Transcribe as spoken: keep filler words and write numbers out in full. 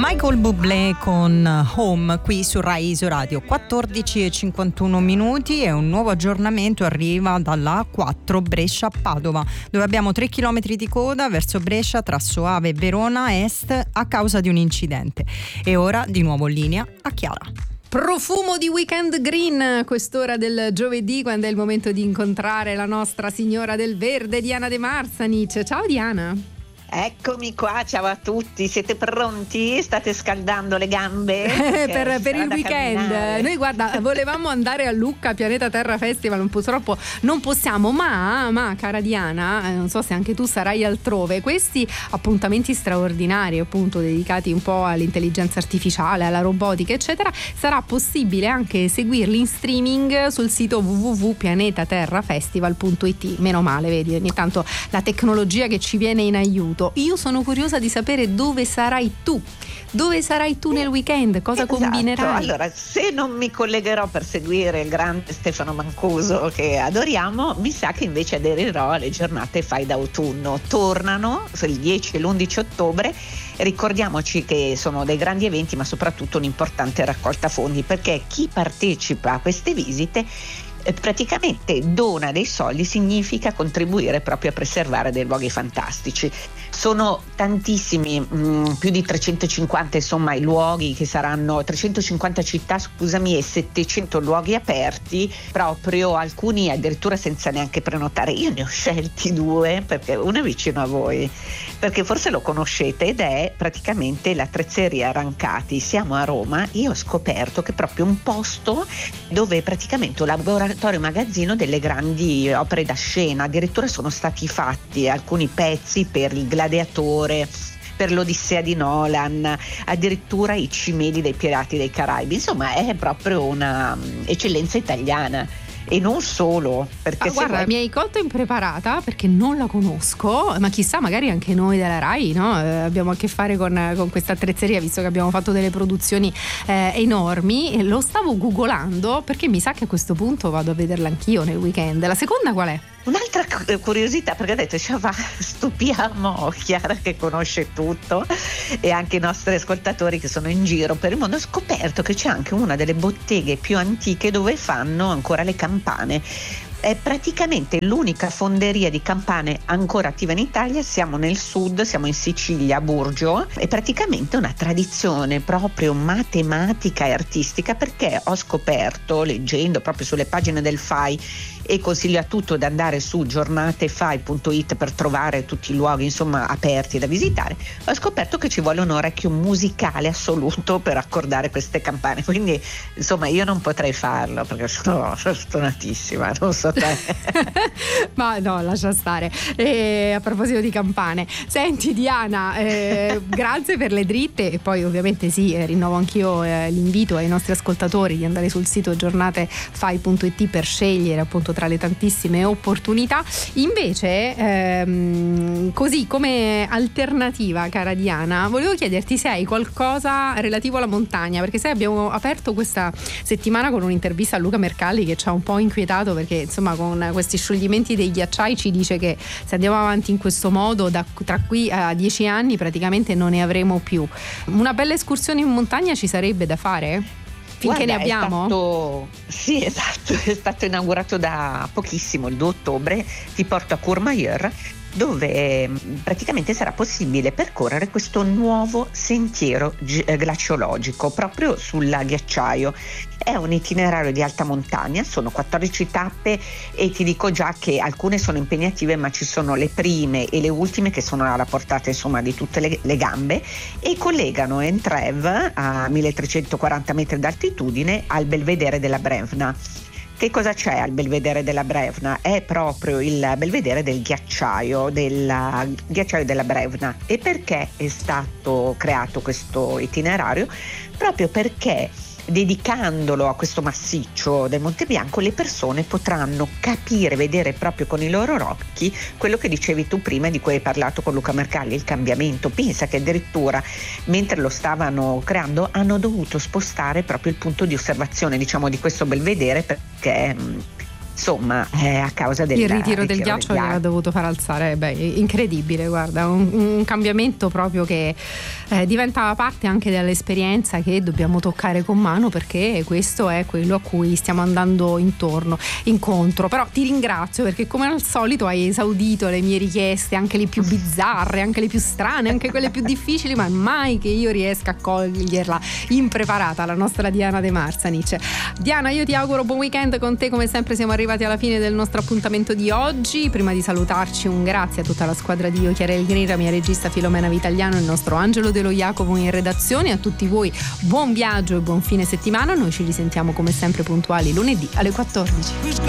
Michael Bublé con Home qui su Rai Isoradio. Quattordici e cinquantuno minuti e un nuovo aggiornamento arriva dalla A quattro Brescia-Padova, dove abbiamo tre chilometri di coda verso Brescia tra Soave e Verona Est a causa di un incidente. E ora di nuovo linea a Chiara. Profumo di weekend green, quest'ora del giovedì, quando è il momento di incontrare la nostra signora del verde, Diana De Marzanich. Ciao Diana. Eccomi qua, ciao a tutti, siete pronti? State scaldando le gambe? Eh, per, per il weekend. Camminare. Noi guarda, volevamo andare a Lucca, Pianeta Terra Festival, purtroppo non possiamo, ma, ma cara Diana, non so se anche tu sarai altrove, questi appuntamenti straordinari appunto dedicati un po' all'intelligenza artificiale, alla robotica eccetera, sarà possibile anche seguirli in streaming sul sito w w w punto pianeta terra festival punto i t. Meno male, vedi, ogni tanto la tecnologia che ci viene in aiuto. Io sono curiosa di sapere dove sarai tu, dove sarai tu nel weekend, cosa esatto. combinerai? Allora, se non mi collegherò per seguire il grande Stefano Mancuso che adoriamo, mi sa che invece aderirò alle giornate Fai d'autunno. Tornano il dieci e l'undici ottobre. Ricordiamoci che sono dei grandi eventi, ma soprattutto un'importante raccolta fondi, perché chi partecipa a queste visite praticamente dona dei soldi, significa contribuire proprio a preservare dei luoghi fantastici. Sono tantissimi, mh, più di trecentocinquanta insomma i luoghi che saranno, trecentocinquanta città scusami e settecento luoghi aperti, proprio alcuni addirittura senza neanche prenotare. Io ne ho scelti due perché uno è vicino a voi, perché forse lo conoscete, ed è praticamente l'Attrezzeria Rancati. Siamo a Roma. Io ho scoperto che è proprio un posto dove praticamente un laboratorio magazzino delle grandi opere da scena, addirittura sono stati fatti alcuni pezzi per il Gladiatore, per l'Odissea di Nolan, addirittura i cimeli dei Pirati dei Caraibi. Insomma, è proprio una eccellenza italiana. E non solo, perché ah, guarda, vuoi... mi hai colto impreparata perché non la conosco, ma chissà, magari anche noi della Rai, no? eh, abbiamo a che fare con, con questa attrezzeria, visto che abbiamo fatto delle produzioni eh, enormi. E lo stavo googolando perché mi sa che a questo punto vado a vederla anch'io nel weekend. La seconda qual è? Un'altra curiosità, perché ho detto, cioè, va, stupiamo Chiara che conosce tutto e anche i nostri ascoltatori che sono in giro per il mondo. Ho scoperto che c'è anche una delle botteghe più antiche dove fanno ancora le campane. È praticamente l'unica fonderia di campane ancora attiva in Italia. Siamo nel sud, siamo in Sicilia, a Burgio. È praticamente una tradizione proprio matematica e artistica, perché ho scoperto, leggendo proprio sulle pagine del F A I, e consiglio a tutto di andare su giornatefai punto it per trovare tutti i luoghi insomma aperti da visitare, ho scoperto che ci vuole un orecchio musicale assoluto per accordare queste campane, quindi insomma io non potrei farlo perché sono stonatissima, non so te. Ma no, lascia stare. E a proposito di campane, senti Diana, eh, grazie per le dritte, e poi ovviamente sì, eh, rinnovo anch'io eh, l'invito ai nostri ascoltatori di andare sul sito giornatefai punto it per scegliere appunto tra le tantissime opportunità. Invece ehm, così come alternativa, cara Diana, volevo chiederti se hai qualcosa relativo alla montagna, perché sai, abbiamo aperto questa settimana con un'intervista a Luca Mercalli che ci ha un po' inquietato, perché insomma con questi scioglimenti dei ghiacciai ci dice che se andiamo avanti in questo modo da, tra qui a dieci anni praticamente non ne avremo più. Una bella escursione in montagna ci sarebbe da fare? Finché Guarda, ne abbiamo? È stato, sì, esatto, è stato inaugurato da pochissimo, il due ottobre. Ti porto a Courmayeur, dove praticamente sarà possibile percorrere questo nuovo sentiero glaciologico proprio sul ghiacciaio. È un itinerario di alta montagna, sono quattordici tappe e ti dico già che alcune sono impegnative, ma ci sono le prime e le ultime che sono alla portata insomma di tutte le, le gambe, e collegano Entrèves a milletrecentoquaranta metri d'altitudine al Belvedere della Brevna. Che cosa c'è al Belvedere della Brevna? È proprio il belvedere del ghiacciaio, del ghiacciaio della Brevna. E perché è stato creato questo itinerario? Proprio perché, dedicandolo a questo massiccio del Monte Bianco, le persone potranno capire, vedere proprio con i loro occhi quello che dicevi tu prima, di cui hai parlato con Luca Mercalli, il cambiamento. Pensa che addirittura mentre lo stavano creando hanno dovuto spostare proprio il punto di osservazione, diciamo, di questo belvedere, perché insomma eh, a causa del il ritiro, ritiro del ghiaccio che ha dovuto far alzare. Beh, incredibile, guarda, un, un cambiamento proprio che eh, diventa parte anche dell'esperienza che dobbiamo toccare con mano, perché questo è quello a cui stiamo andando intorno incontro. Però ti ringrazio, perché come al solito hai esaudito le mie richieste, anche le più bizzarre, anche le più strane, anche quelle più difficili, ma mai che io riesca a coglierla impreparata, la nostra Diana De Marzanich. Diana, io ti auguro buon weekend. Con te come sempre siamo arrivati alla fine del nostro appuntamento di oggi. Prima di salutarci, un grazie a tutta la squadra di Io Chiarel Grera, mia regista Filomena Vitagliano, il nostro Angelo De Lo Jacopo in redazione. A tutti voi buon viaggio e buon fine settimana. Noi ci risentiamo come sempre puntuali lunedì alle quattordici.